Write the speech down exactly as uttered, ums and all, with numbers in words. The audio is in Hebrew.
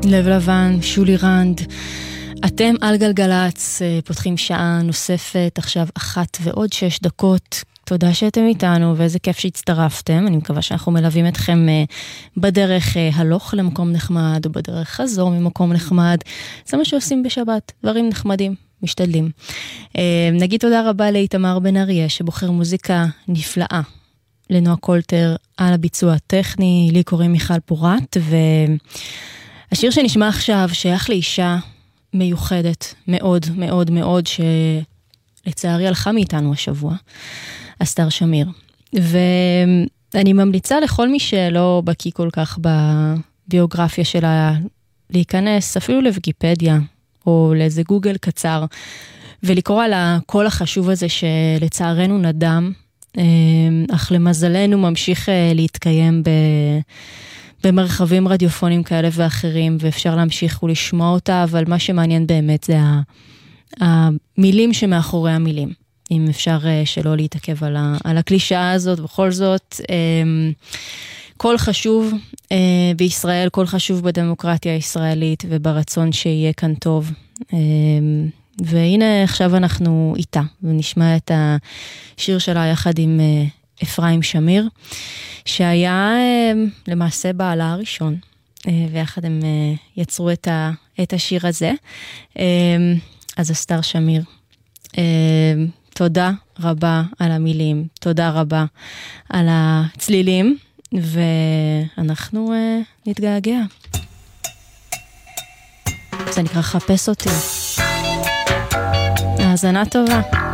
לב לבן, שולי רנד. אתם על גלגלץ, פותחים שעה נוספת, עכשיו אחת ועוד שש דקות. תודה שאתם איתנו, ואיזה כיף שהצטרפתם. אני מקווה שאנחנו מלווים אתכם בדרך הלוך למקום נחמד, או בדרך חזור ממקום נחמד. זה מה שעושים בשבת, דברים נחמדים, משתדלים. נגיד תודה רבה לאיתמר בן אריה, שבוחר מוזיקה נפלאה. לנועה קולטר על הביצוע הטכני, לי קוראים מיכל פורט, והשיר שנשמע עכשיו שייך לאישה מיוחדת מאוד מאוד מאוד, שלצערי הלכה מאיתנו השבוע, אסתר שמיר. ואני ממליצה לכל מי שלא בקיא כל כך בביוגרפיה שלה, להיכנס אפילו לוויקיפדיה, או לאיזה גוגל קצר, ולקרוא על הקול החשוב הזה שלצערנו נדם, אך למזלנו ממשיך להתקיים במרחבים רדיופונים כאלה ואחרים, ואפשר להמשיך ולשמוע אותה, אבל מה שמעניין באמת זה המילים שמאחורי המילים. אם אפשר שלא להתעכב על הקלישאה הזאת, בכל זאת, קול חשוב בישראל, קול חשוב בדמוקרטיה הישראלית, וברצון שיהיה כאן טוב. והנה עכשיו אנחנו איתה, ונשמע את השיר שלה יחד עם אפרים שמיר, שהיה למעשה בעלה הראשון, ויחד הם יצרו את, ה, את השיר הזה. אז אסתר שמיר, תודה רבה על המילים, תודה רבה על הצלילים, ואנחנו נתגעגע. זה נקרא חפש אותי. האזנה טובה.